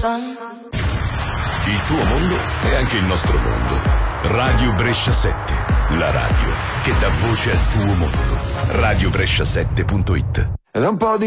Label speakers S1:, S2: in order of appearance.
S1: Il tuo mondo è anche il nostro mondo. Radio Brescia 7, la radio che dà voce al tuo mondo. Radiobrescia7.it.
S2: Ed è un po' di